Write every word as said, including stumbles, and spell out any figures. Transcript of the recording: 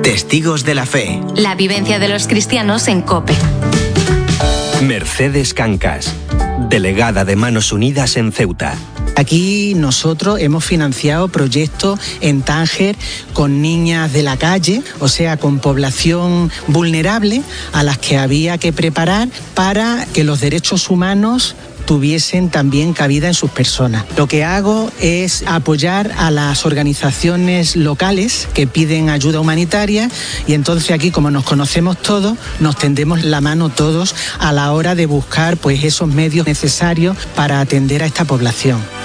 Testigos de la Fe. La vivencia de los cristianos en COPE. Mercedes Cancas, delegada de Manos Unidas en Ceuta. Aquí nosotros hemos financiado proyectos en Tánger con niñas de la calle, o sea, con población vulnerable a las que había que preparar para que los derechos humanos tuviesen también cabida en sus personas. Lo que hago es apoyar a las organizaciones locales que piden ayuda humanitaria y entonces aquí, como nos conocemos todos, nos tendemos la mano todos a la hora de buscar pues esos medios necesarios para atender a esta población.